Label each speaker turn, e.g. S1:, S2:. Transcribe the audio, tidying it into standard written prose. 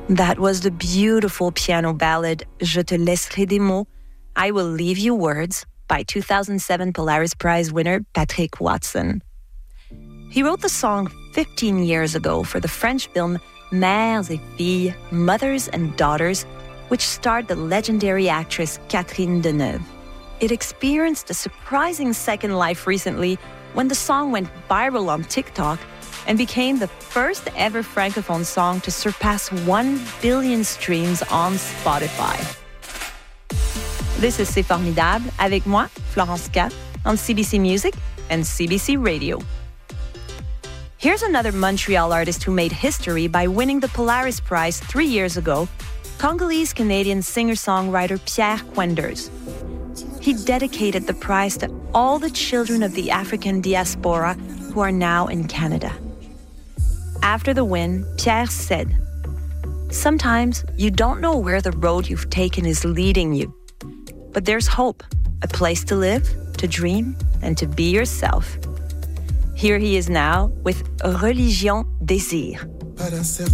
S1: That was the beautiful piano ballad Je te laisserai des mots, I Will Leave You Words by 2007 Polaris Prize winner Patrick Watson. He wrote the song 15 years ago for the French film Mères et Filles, Mothers and Daughters, which starred the legendary actress Catherine Deneuve. It experienced a surprising second life recently when the song went viral on TikTok and became the first ever Francophone song to surpass 1 billion streams on Spotify. This is C'est Formidable, avec moi, Florence Cap, on CBC Music and CBC Radio. Here's another Montreal artist who made history by winning the Polaris Prize 3 years ago, Congolese-Canadian singer-songwriter Pierre Quenders. He dedicated the prize to all the children of the African diaspora who are now in Canada. After the win, Pierre said, "Sometimes you don't know where the road you've taken is leading you. But there's hope, a place to live, to dream, and to be yourself." Here he is now with Religion Désir.